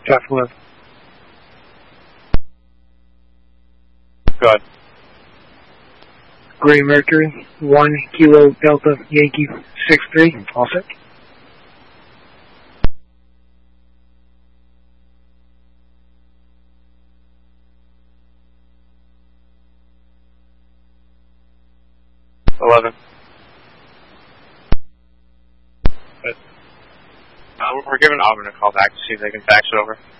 Traffic 11. Go ahead. Gray Mercury, 1 Kilo Delta Yankee 63, all set. We're giving Auburn a call back to see if they can fax it over.